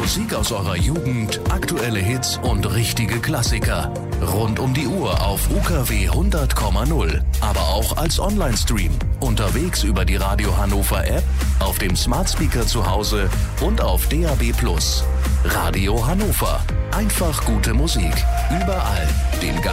Musik aus eurer Jugend, aktuelle Hits und richtige Klassiker. Rund um die Uhr auf UKW 100,0. Aber auch als Online-Stream. Unterwegs über die Radio Hannover App, auf dem Smart Speaker zu Hause und auf DAB+. Radio Hannover. Einfach gute Musik. Überall. Den